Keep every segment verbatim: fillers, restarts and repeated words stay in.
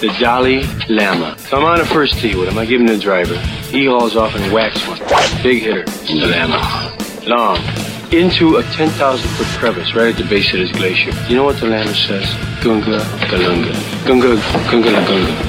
the Dalai Lama. So I'm on a first tee with him. I give him the driver. He hauls off and whacks one. Big hitter, the Lama. Long. Into a ten thousand foot crevice right at the base of this glacier. You know what the Lama says? Gunga Galunga. Gunga Gunga La Gunga.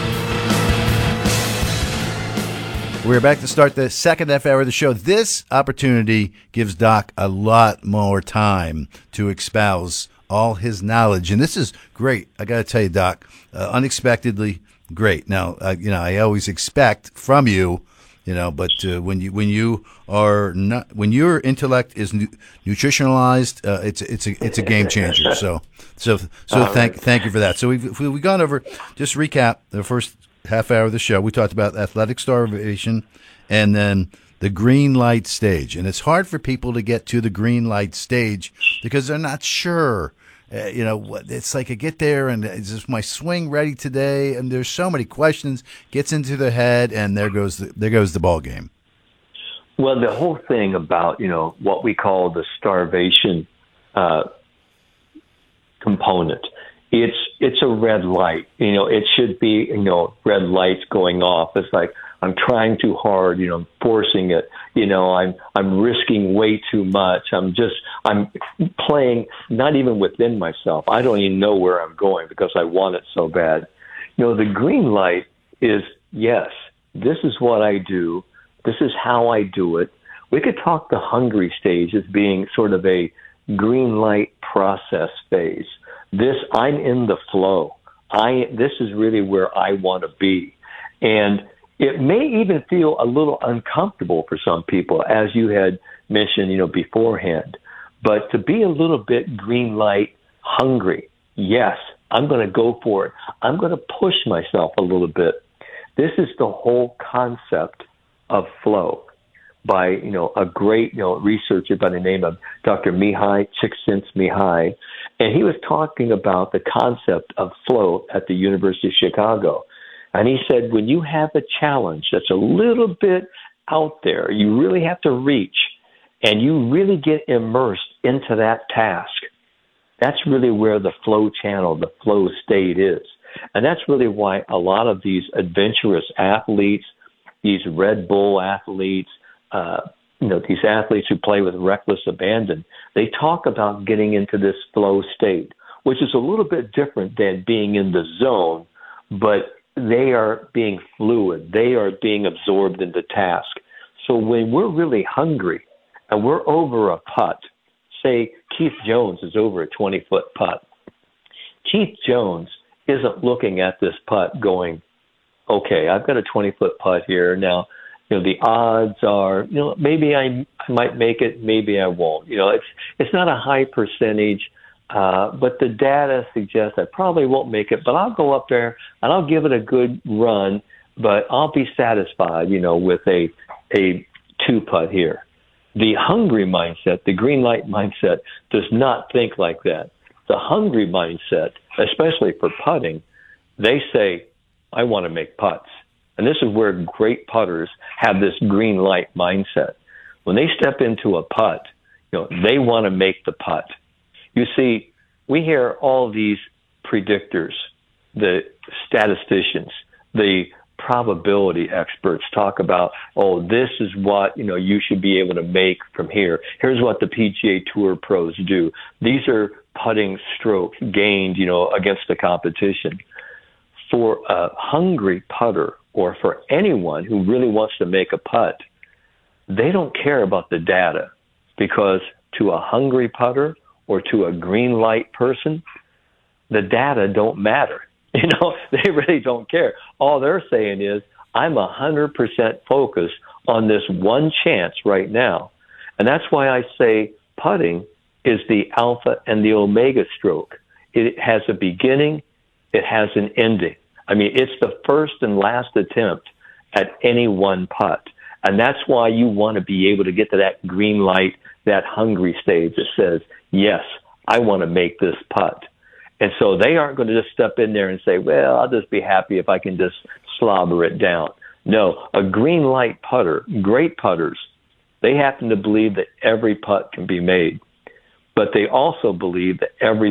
We're back to start the second half hour of the show. This opportunity gives Doc a lot more time to espouse all his knowledge, and this is great. I got to tell you, Doc, uh, unexpectedly great. Now, uh, you know, I always expect from you, you know, but uh, when you when you are not when your intellect is nu- nutritionalized, uh, it's it's a it's a game changer. So so so thank thank you for that. So we've we've gone over, just recap the first half hour of the show. We talked about athletic starvation and then the green light stage. And it's hard for people to get to the green light stage because they're not sure. Uh, you know, it's like I get there and is my swing ready today? And there's so many questions, gets into their head, and there goes the, there goes the ball game. Well, the whole thing about, you know, what we call the starvation uh, component, It's it's a red light. You know, it should be, you know, red lights going off. It's like I'm trying too hard, you know, I'm forcing it. You know, I'm I'm risking way too much. I'm just I'm playing not even within myself. I don't even know where I'm going because I want it so bad. You know, the green light is, yes, this is what I do. This is how I do it. We could talk the hungry stage as being sort of a green light process phase. This, I'm in the flow. I, this is really where I want to be. And it may even feel a little uncomfortable for some people, as you had mentioned, you know, beforehand. But to be a little bit green light hungry, yes, I'm going to go for it. I'm going to push myself a little bit. This is the whole concept of flow by, you know, a great, you know, researcher by the name of Doctor Mihai Csikszentmihalyi. And he was talking about the concept of flow at the University of Chicago. And he said, when you have a challenge that's a little bit out there, you really have to reach, and you really get immersed into that task. That's really where the flow channel, the flow state is. And that's really why a lot of these adventurous athletes, these Red Bull athletes, uh, you know, these athletes who play with reckless abandon, they talk about getting into this flow state, which is a little bit different than being in the zone, but they are being fluid. They are being absorbed in the task. So when we're really hungry and we're over a putt, say Keith Jones is over a twenty-foot putt, Keith Jones isn't looking at this putt going, okay, I've got a twenty-foot putt here. Now, you know, the odds are, you know, maybe I, I might make it, maybe I won't. You know, it's it's not a high percentage, uh, but the data suggests I probably won't make it, but I'll go up there and I'll give it a good run, but I'll be satisfied, you know, with a a two-putt here. The hungry mindset, the green light mindset, does not think like that. The hungry mindset, especially for putting, they say, I want to make putts. And this is where great putters have this green light mindset. When they step into a putt, you know, they want to make the putt. You see, we hear all these predictors, the statisticians, the probability experts talk about, oh, this is what, you know, you should be able to make from here. Here's what the P G A Tour pros do. These are putting strokes gained, you know, against the competition. For a hungry putter, or for anyone who really wants to make a putt, they don't care about the data, because to a hungry putter or to a green light person, the data don't matter. You know, they really don't care. All they're saying is, I'm one hundred percent focused on this one chance right now. And that's why I say putting is the alpha and the omega stroke. It has a beginning, it has an ending. I mean, it's the first and last attempt at any one putt. And that's why you want to be able to get to that green light, that hungry stage that says, yes, I want to make this putt. And so they aren't going to just step in there and say, well, I'll just be happy if I can just slobber it down. No, a green light putter, great putters, they happen to believe that every putt can be made. But they also believe that every